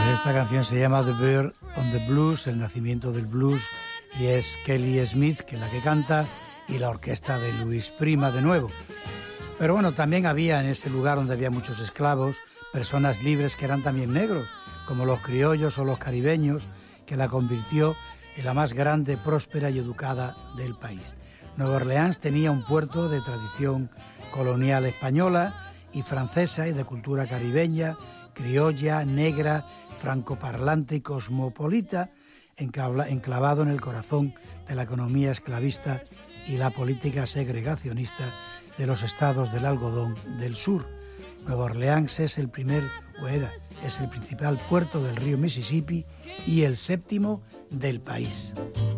Esta canción se llama The Birth on the Blues, el nacimiento del blues, y es Kelly Smith que es la que canta y la orquesta de Luis Prima de nuevo. Pero bueno, también había en ese lugar donde había muchos esclavos, personas libres que eran también negros, como los criollos o los caribeños, que la convirtió en la más grande, próspera y educada del país. Nueva Orleans tenía un puerto de tradición colonial española y francesa y de cultura caribeña, criolla, negra, francoparlante y cosmopolita, enclavado en el corazón de la economía esclavista y la política segregacionista de los estados del algodón del sur. Nueva Orleans es el principal puerto del río Mississippi y el séptimo del país.